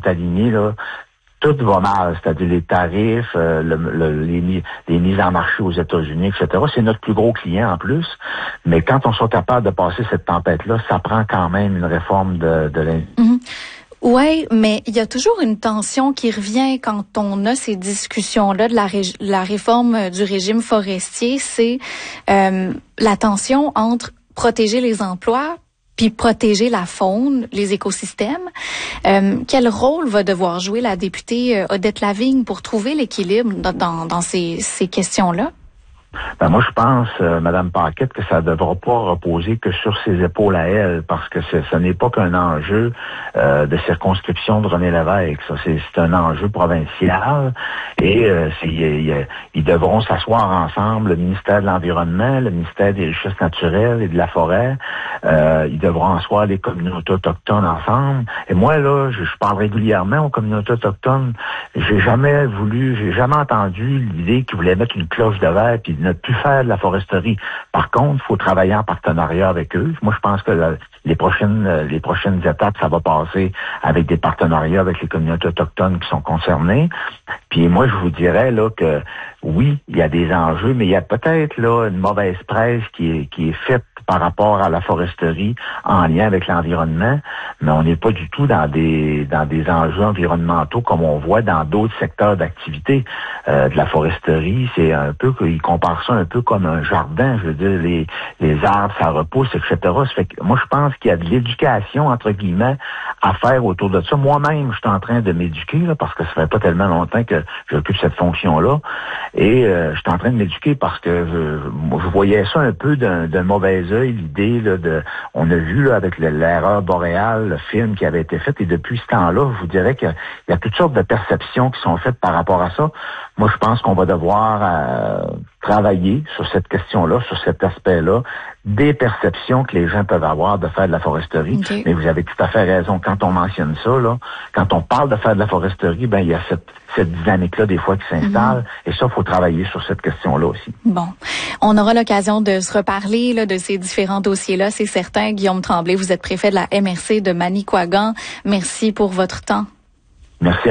alignés, là, tout va mal, c'est-à-dire les tarifs, les mises en marché aux États-Unis, etc. C'est notre plus gros client en plus, mais quand on soit capable de passer cette tempête-là, ça prend quand même une réforme de l'industrie. Oui, mais il y a toujours une tension qui revient quand on a ces discussions-là de la réforme du régime forestier, c'est la tension entre protéger les emplois puis protéger la faune, les écosystèmes. Quel rôle va devoir jouer la députée Odette Lavigne pour trouver l'équilibre dans ces questions-là? Ben moi, je pense, Mme Paquette, que ça ne devra pas reposer que sur ses épaules à elle, parce que ce n'est pas qu'un enjeu de circonscription de René Lévesque. Ça, c'est un enjeu provincial, et ils devront s'asseoir ensemble, le ministère de l'Environnement, le ministère des Richesses naturelles et de la Forêt. Ils devront asseoir les communautés autochtones ensemble. Et moi, là, je parle régulièrement aux communautés autochtones. J'ai jamais entendu l'idée qu'ils voulaient mettre une cloche de verre puis ne plus faire de la foresterie. Par contre, il faut travailler en partenariat avec eux. Moi, je pense que les prochaines étapes, ça va passer avec des partenariats avec les communautés autochtones qui sont concernées. Puis moi, je vous dirais là que oui, il y a des enjeux, mais il y a peut-être là une mauvaise presse qui est faite par rapport à la foresterie en lien avec l'environnement, mais on n'est pas du tout dans des enjeux environnementaux comme on voit dans d'autres secteurs d'activité de la foresterie. C'est un peu qu'ils comparent ça un peu comme un jardin. Je veux dire, les arbres, ça repousse, etc. Ça fait que moi, je pense qu'il y a de l'éducation, entre guillemets, à faire autour de ça. Moi-même, je suis en train de m'éduquer, là, parce que ça fait pas tellement longtemps que j'occupe cette fonction-là. Et je suis en train de m'éduquer parce que je voyais ça un peu d'un mauvais œil, l'idée là, on a vu là, avec l'erreur boréale, le film qui avait été fait, et depuis ce temps-là, je vous dirais qu'il y a toutes sortes de perceptions qui sont faites par rapport à ça. Moi, je pense qu'on va devoir travailler sur cette question-là, sur cet aspect-là, des perceptions que les gens peuvent avoir de faire de la foresterie. Okay. Mais vous avez tout à fait raison. Quand on mentionne ça, là, quand on parle de faire de la foresterie, ben il y a cette dynamique-là des fois qui s'installe. Et ça, il faut travailler sur cette question-là aussi. Bon. On aura l'occasion de se reparler là, de ces différents dossiers-là, c'est certain. Guillaume Tremblay, vous êtes préfet de la MRC de Manicouagan. Merci pour votre temps. Merci.